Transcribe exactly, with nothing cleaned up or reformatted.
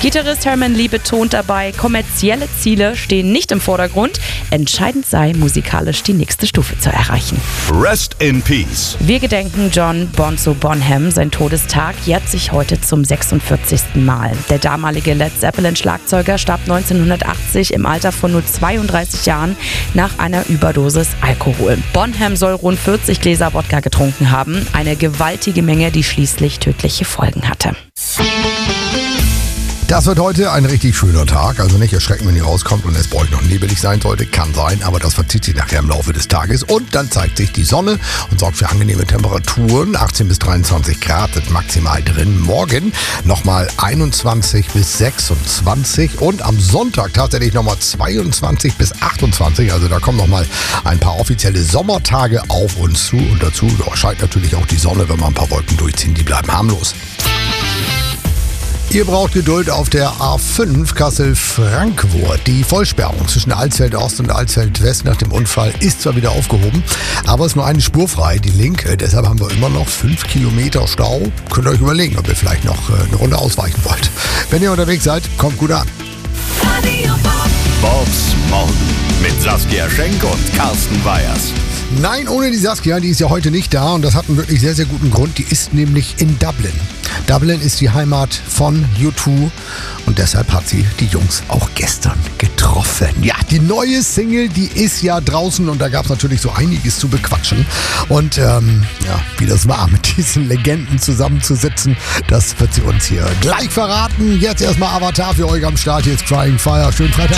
Gitarrist Herman Lee betont dabei, kommerzielle Ziele stehen nicht im Vordergrund. Entscheidend sei, musikalisch die nächste Stufe zu erreichen. Rest in Peace. Wir gedenken John Bonzo Bonham. Sein Todestag jährt sich heute zum sechsundvierzigsten Mal. Der damalige Led Zeppelin-Schlagzeuger starb neunzehnhundertachtzig im Alter von nur zweiunddreißig Jahren nach einer Überdosis Alkohol. Bonham soll rund vierzig Gläser Wodka getrunken haben. Eine gewaltige Menge, die schließlich tödliche Folgen hatte. Das wird heute ein richtig schöner Tag. Also nicht erschrecken, wenn ihr rauskommt und es bei euch noch nebelig sein sollte. Kann sein, aber das verzieht sich nachher im Laufe des Tages. Und dann zeigt sich die Sonne und sorgt für angenehme Temperaturen. achtzehn bis dreiundzwanzig Grad sind maximal drin. Morgen nochmal einundzwanzig bis sechsundzwanzig. Und am Sonntag tatsächlich nochmal zweiundzwanzig bis achtundzwanzig. Also da kommen nochmal ein paar offizielle Sommertage auf uns zu. Und dazu ja, scheint natürlich auch die Sonne, wenn wir ein paar Wolken durchziehen. Die bleiben harmlos. Ihr braucht Geduld auf der A fünf Kassel-Frankfurt. Die Vollsperrung zwischen Alsfeld Ost und Alsfeld West nach dem Unfall ist zwar wieder aufgehoben, aber es ist nur eine Spur frei, die linke. Deshalb haben wir immer noch fünf Kilometer Stau. Könnt ihr euch überlegen, ob ihr vielleicht noch eine Runde ausweichen wollt. Wenn ihr unterwegs seid, kommt gut an. Bobs Morgen mit Saskia Schenk und Carsten Weyers. Nein, ohne die Saskia, die ist ja heute nicht da und das hat einen wirklich sehr, sehr guten Grund. Die ist nämlich in Dublin. Dublin ist die Heimat von U zwei und deshalb hat sie die Jungs auch gestern getroffen. Ja, die neue Single, die ist ja draußen und da gab es natürlich so einiges zu bequatschen. Und ähm, ja, wie das war, mit diesen Legenden zusammenzusitzen, das wird sie uns hier gleich verraten. Jetzt erstmal Avatar für euch am Start, hier ist Crying Fire. Schönen Freitag.